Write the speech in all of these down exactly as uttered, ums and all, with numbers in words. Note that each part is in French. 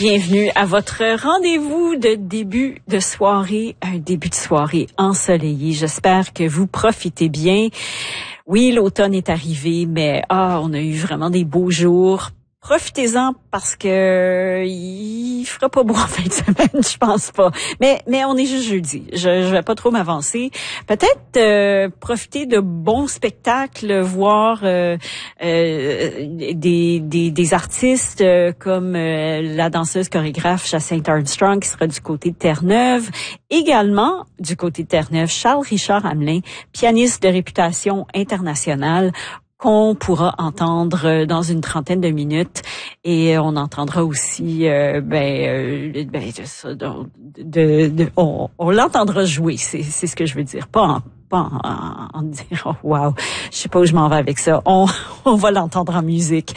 Bienvenue à votre rendez-vous de début de soirée, un début de soirée ensoleillé. J'espère que vous profitez bien. Oui, l'automne est arrivé, mais ah, on a eu vraiment des beaux jours. Profitez-en parce que il fera pas beau en fin de semaine, je pense pas. Mais mais on est juste jeudi. Je, je vais pas trop m'avancer. Peut-être euh, profiter de bons spectacles, voir euh, euh, des, des des artistes euh, comme euh, la danseuse chorégraphe Jacinthe Armstrong qui sera du côté de Terre-Neuve. Également du côté de Terre-Neuve, Charles-Richard Hamelin, pianiste de réputation internationale, qu'on pourra entendre dans une trentaine de minutes, et on entendra aussi euh, ben, euh, ben de, de, de on, on l'entendra jouer, c'est c'est ce que je veux dire, pas en pas en, en, en dire oh, wow, je sais pas où je m'en vais avec ça. On on va l'entendre en musique.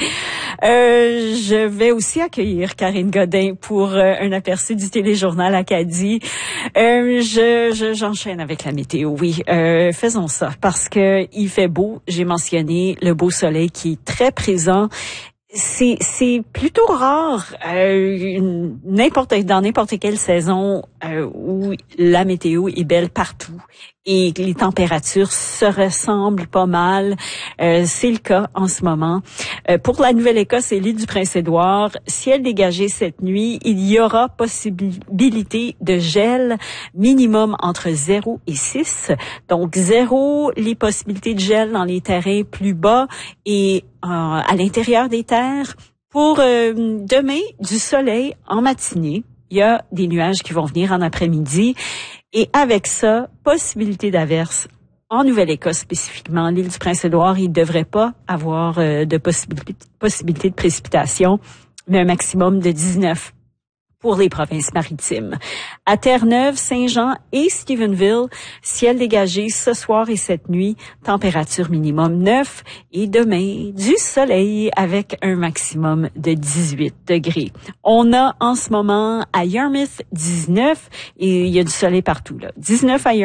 Euh, je vais aussi accueillir Karine Godin pour euh, un aperçu du téléjournal Acadie. Euh, je, je j'enchaîne avec la météo. Oui, euh, faisons ça parce que il fait beau. J'ai mentionné le beau soleil qui est très présent. C'est c'est plutôt rare euh, n'importe dans n'importe quelle saison euh, où la météo est belle partout et que les températures se ressemblent pas mal. Euh, c'est le cas en ce moment. Euh, pour la Nouvelle-Écosse et l'île du Prince-Édouard, ciel dégagé cette nuit, il y aura possibilité de gel minimum entre zéro et six. Donc zéro, les possibilités de gel dans les terrains plus bas et euh, à l'intérieur des terres. Pour euh, demain, du soleil en matinée. Il y a des nuages qui vont venir en après-midi. Et avec ça, possibilité d'averse en Nouvelle-Écosse spécifiquement. L'île du Prince-Édouard, il ne devrait pas avoir euh, de possibilité, possibilité de précipitation, mais un maximum de dix-neuf pour les provinces maritimes. À Terre-Neuve, Saint-Jean et Stephenville, ciel dégagé ce soir et cette nuit, température minimum neuf et demain du soleil avec un maximum de dix-huit degrés. On a en ce moment à Yarmouth dix-neuf et il y a du soleil partout là. dix-neuf à Yarmouth.